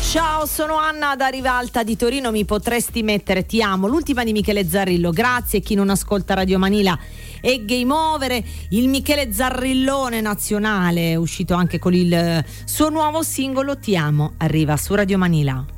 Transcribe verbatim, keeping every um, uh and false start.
Ciao, sono Anna da Rivalta di Torino. Mi potresti mettere Ti amo, l'ultima di Michele Zarrillo. Grazie. Chi non ascolta Radio Manila e Game Over. Il Michele Zarrillone nazionale, uscito anche con il suo nuovo singolo Ti amo, arriva su Radio Manila.